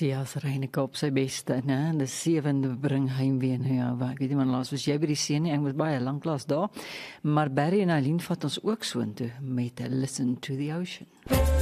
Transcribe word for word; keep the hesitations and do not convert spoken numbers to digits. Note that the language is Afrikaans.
Sias Reyneke op sy beste, né? Die sewende bring heimwee nou ja, ek weet nie man laas was jy by die see nie, ek was baie lanklaas daar, maar Barry en Eileen vat ons ook soontoe met Listen to the Ocean.